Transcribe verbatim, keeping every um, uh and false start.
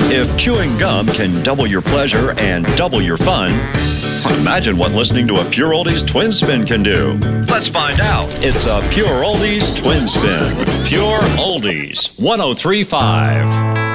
If chewing gum can double your pleasure and double your fun, imagine what listening to a Pure Oldies Twin Spin can do. Let's find out. It's a Pure Oldies Twin Spin. Pure Oldies one oh three point five.